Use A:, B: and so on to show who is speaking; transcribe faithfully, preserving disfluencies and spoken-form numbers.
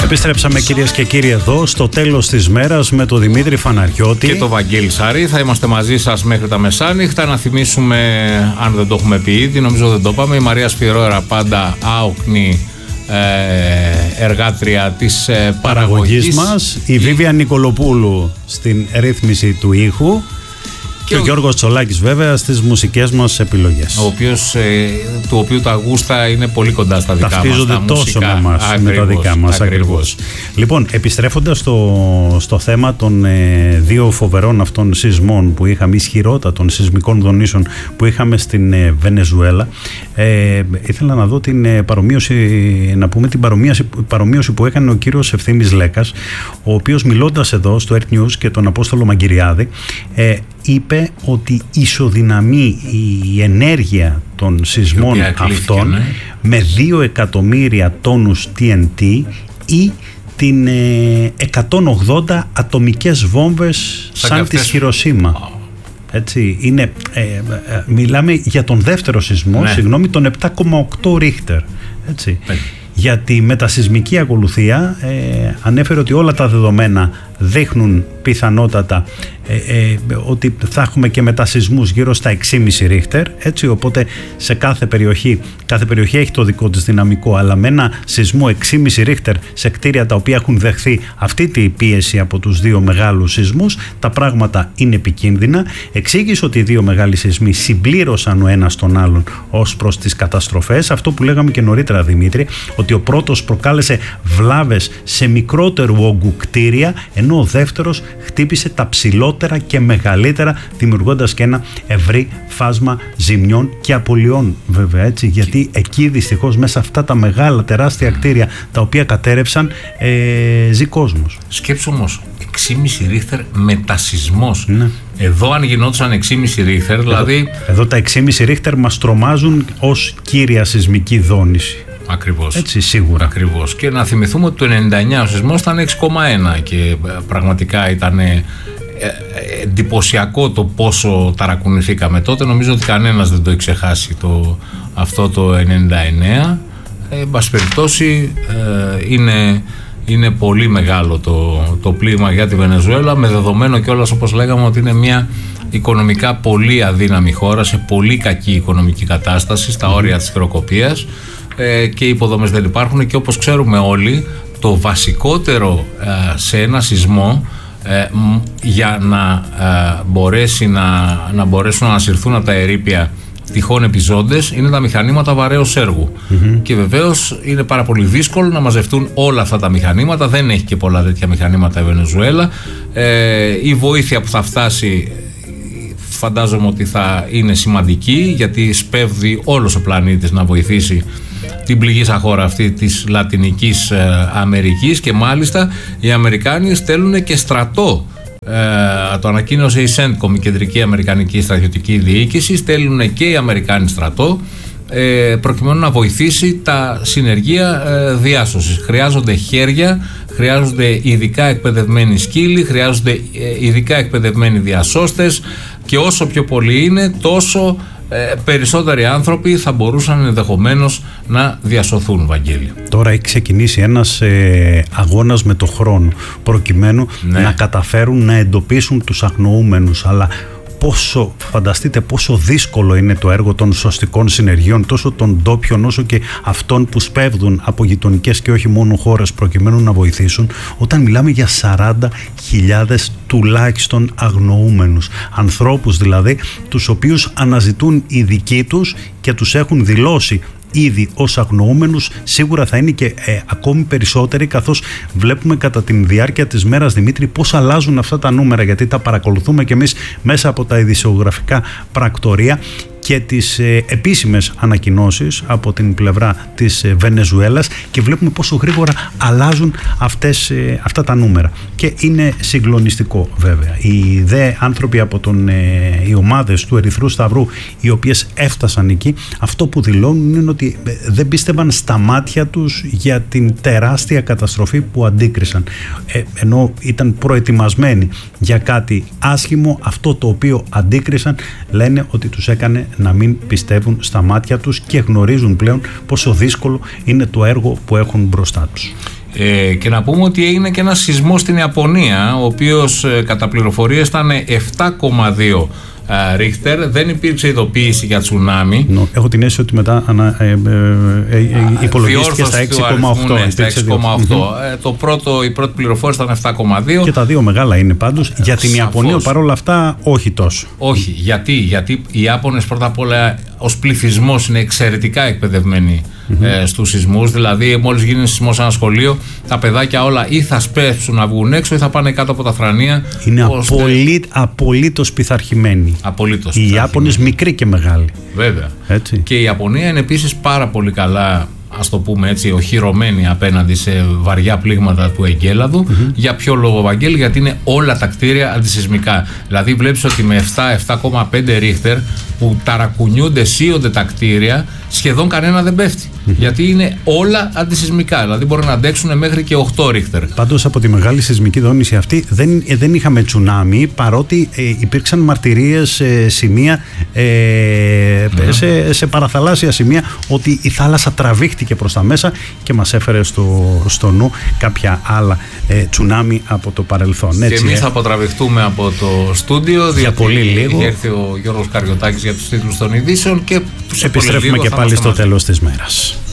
A: Επιστρέψαμε κυρίες και κύριοι εδώ στο τέλος της μέρας με τον Δημήτρη Φαναριώτη
B: και τον Βαγγέλη Σαρή. Θα είμαστε μαζί σας μέχρι τα μεσάνυχτα. Να θυμίσουμε, αν δεν το έχουμε πει ήδη, νομίζω δεν το είπαμε, η Μαρία Σπυρόερα, πάντα άοκνη ε, εργάτρια της ε, παραγωγής μας,
A: η Βίβια Νικολοπούλου στην ρύθμιση του ήχου και, και ο, ο Γιώργος Τσολάκης βέβαια στις μουσικές μας επιλογές,
B: ο οποίος, ε, του οποίου τα γούστα είναι πολύ κοντά στα δικά μας.
A: Ταυτίζονται τόσο μουσικά, με, μας, με τα δικά μας ακριβώς. ακριβώς. Λοιπόν, επιστρέφοντας στο, στο θέμα των ε, δύο φοβερών αυτών σεισμών που είχαμε, ισχυρότατων σεισμικών δονήσεων που είχαμε στην ε, Βενεζουέλα, ε, ήθελα να δω την ε, παρομοίωση, να πούμε την παρομοίωση, παρομοίωση που έκανε ο κύριος Ευθύμης Λέκας, ο οποίος μιλώντας εδώ στο Earth News και τον Απόστολο Μαγκυριάδη, ε, είπε ότι ισοδυναμεί η ενέργεια των σεισμών αυτών ναι. με δύο εκατομμύρια τόνους τι εν τι ή την ε, εκατόν ογδόντα ατομικές βόμβες σαν, σαν της Χιροσίμα. Oh. Έτσι, είναι, ε, ε, μιλάμε για τον δεύτερο σεισμό, ναι. συγγνώμη, τον επτά κόμμα οκτώ Ρίχτερ. Έτσι. Ναι. Για τη μετασεισμική ακολουθία ε, ανέφερε ότι όλα τα δεδομένα δείχνουν πιθανότατα ε, ε, ότι θα έχουμε και μετασεισμούς γύρω στα έξι κόμμα πέντε Ρίχτερ, έτσι, οπότε σε κάθε περιοχή, κάθε περιοχή έχει το δικό της δυναμικό, αλλά με ένα σεισμό έξι κόμμα πέντε Ρίχτερ σε κτίρια τα οποία έχουν δεχθεί αυτή τη πίεση από τους δύο μεγάλους σεισμούς, τα πράγματα είναι επικίνδυνα. Εξήγησε ότι οι δύο μεγάλοι σεισμοί συμπλήρωσαν ο ένας τον άλλον ως προς τις καταστροφές, αυτό που λέγαμε και νωρίτερα, Δημήτρη, ότι ο πρώτος προκάλεσε βλάβες σε μικρότερου όγκου κτίρια, ενώ ο δεύτερος χτύπησε τα ψηλότερα και μεγαλύτερα, δημιουργώντας και ένα ευρύ φάσμα ζημιών και απολειών, βέβαια, έτσι, γιατί εκεί δυστυχώς μέσα αυτά τα μεγάλα τεράστια κτίρια τα οποία κατέρευσαν ε, ζει κόσμος.
B: Σκέψου όμως, έξι κόμμα πέντε Ρίχτερ μετασεισμός.
A: Ναι.
B: Εδώ αν γινόντουσαν έξι κόμμα πέντε Ρίχτερ, δηλαδή...
A: Εδώ, εδώ τα έξι κόμμα πέντε Ρίχτερ μας τρομάζουν ως κύρια σεισμική δόνηση.
B: Ακριβώς.
A: Έτσι, σίγουρα.
B: Ακριβώς. Και να θυμηθούμε ότι το ενενήντα εννιά ο σεισμός ήταν έξι κόμμα ένα και πραγματικά ήταν εντυπωσιακό το πόσο ταρακουνηθήκαμε τότε. Νομίζω ότι κανένας δεν το έχει ξεχάσει το, αυτό το ενενήντα εννιά. Ε, εν πάση περιπτώσει, ε, είναι, είναι πολύ μεγάλο το, το πλήγμα για τη Βενεζουέλα, με δεδομένο κιόλας, όπως λέγαμε, ότι είναι μια οικονομικά πολύ αδύναμη χώρα, σε πολύ κακή οικονομική κατάσταση, στα όρια της χρεοκοπίας, ε, και οι υποδομές δεν υπάρχουν, και όπως ξέρουμε όλοι, το βασικότερο ε, σε ένα σεισμό, ε, για να, ε, μπορέσει να, να μπορέσουν να ανασυρθούν από τα ερείπια τυχόν επιζώντες, είναι τα μηχανήματα βαρέως έργου. Mm-hmm. Και βεβαίως είναι πάρα πολύ δύσκολο να μαζευτούν όλα αυτά τα μηχανήματα. Δεν έχει και πολλά τέτοια μηχανήματα η Βενεζουέλα. Ε, η βοήθεια που θα φτάσει, φαντάζομαι ότι θα είναι σημαντική, γιατί σπέβδει όλος ο πλανήτης να βοηθήσει την πληγήσα χώρα αυτή της Λατινικής ε, Αμερικής, και μάλιστα οι Αμερικάνοι στέλνουν και στρατό. Ε, το ανακοίνωσε η Σέντκομ, η Κεντρική Αμερικανική Στρατιωτική Διοίκηση. Στέλνουν και οι Αμερικάνοι στρατό, ε, προκειμένου να βοηθήσει τα συνεργεία ε, διάσωσης. Χρειάζονται χέρια, χρειάζονται ειδικά εκπαιδευμένοι σκύλοι, χρειάζονται ε, ειδικά εκπαιδευμένοι διασώστες, και όσο πιο πολλοί είναι, τόσο ε, περισσότεροι άνθρωποι θα μπορούσαν ενδεχομένως να διασωθούν, Βαγγέλη.
A: Τώρα έχει ξεκινήσει ένας ε, αγώνας με το χρόνο, προκειμένου ναι. να καταφέρουν να εντοπίσουν τους αγνοούμενους, αλλά πόσο, φανταστείτε πόσο δύσκολο είναι το έργο των σωστικών συνεργείων, τόσο των ντόπιων όσο και αυτών που σπέβδουν από γειτονικές και όχι μόνο χώρες προκειμένου να βοηθήσουν, όταν μιλάμε για σαράντα χιλιάδες τουλάχιστον αγνοούμενους, ανθρώπους δηλαδή, τους οποίους αναζητούν οι δικοί τους και τους έχουν δηλώσει ήδη ως αγνοούμενους. Σίγουρα θα είναι και ε, ακόμη περισσότεροι, καθώς βλέπουμε κατά τη διάρκεια της μέρας, Δημήτρη, πώς αλλάζουν αυτά τα νούμερα, γιατί τα παρακολουθούμε και εμείς μέσα από τα ειδησιογραφικά πρακτορία και τις ε, επίσημες ανακοινώσεις από την πλευρά της ε, Βενεζουέλας, και βλέπουμε πόσο γρήγορα αλλάζουν αυτές, ε, αυτά τα νούμερα, και είναι συγκλονιστικό βέβαια. Οι δε άνθρωποι από τον, ε, οι ομάδες του Ερυθρού Σταυρού, οι οποίες έφτασαν εκεί, αυτό που δηλώνουν είναι ότι δεν πίστευαν στα μάτια τους για την τεράστια καταστροφή που αντίκρισαν, ε, ενώ ήταν προετοιμασμένοι για κάτι άσχημο. Αυτό το οποίο αντίκρισαν, λένε ότι τους έκανε να μην πιστεύουν στα μάτια τους, και γνωρίζουν πλέον πόσο δύσκολο είναι το έργο που έχουν μπροστά τους.
B: Ε, και να πούμε ότι έγινε και ένα σεισμό στην Ιαπωνία, ο οποίος ε, κατά πληροφορίες ήταν επτά κόμμα δύο Ρίχτερ. Δεν υπήρξε ειδοποίηση για τσουνάμι.
A: No, έχω την αίσθηση ότι μετά ανα, ε, ε, ε, ε, υπολογίστηκε στα έξι κόμμα οκτώ.
B: Ναι, στα έξι κόμμα οκτώ. Mm-hmm. Ε, το πρώτο, η πρώτη πληροφόρηση ήταν επτά κόμμα δύο.
A: Και τα δύο μεγάλα είναι πάντως. Για την Σαφώς. Ιαπωνία παρόλα αυτά όχι τόσο.
B: Όχι. Γιατί, γιατί οι Ιάπωνες πρώτα απ' όλα ως πληθυσμός είναι εξαιρετικά εκπαιδευμένοι mm-hmm. ε, στους σεισμούς. Δηλαδή, μόλις γίνει σεισμός σε ένα σχολείο, τα παιδάκια όλα ή θα σπέσουν να βγουν έξω ή θα πάνε κάτω από τα θρανία.
A: Είναι ώστε... απολύ, απολύτως πειθαρχημένοι.
B: Απολύτως.
A: Οι Ιάπωνες μικροί και μεγάλοι.
B: Βέβαια.
A: Έτσι.
B: Και η Ιαπωνία είναι επίσης πάρα πολύ καλά, ας το πούμε έτσι, οχυρωμένη απέναντι σε βαριά πλήγματα του εγκέλαδου. Mm-hmm. Για ποιο λόγο, Βαγγέλη? Γιατί είναι όλα τα κτίρια αντισεισμικά. Δηλαδή βλέπεις ότι με επτά επτά κόμμα πέντε Ρίχτερ που ταρακουνιούνται, σύονται τα κτίρια, σχεδόν κανένα δεν πέφτει. Mm-hmm. Γιατί είναι όλα αντισεισμικά. Δηλαδή μπορεί να αντέξουν μέχρι και οκτώ Ρίχτερ.
A: Πάντως από τη μεγάλη σεισμική δόνηση αυτή δεν, ε, δεν είχαμε τσουνάμι, παρότι ε, υπήρξαν μαρτυρίες σε σημεία, ε, mm-hmm. σε, σε παραθαλάσσια σημεία, ότι η θάλασσα τραβήχτηκε προς τα μέσα και μας έφερε στο, στο νου κάποια άλλα ε, τσουνάμι από το παρελθόν.
B: Έτσι, και εμείς ε. θα αποτραβηχτούμε από το στούντιο,
A: για πολύ λίγο.
B: Έρθει ο Γιώργος Καριωτάκης για τους τίτλους των ειδήσεων και τους
A: επιστρέφουμε και πάλι στο τέλος της μέρας.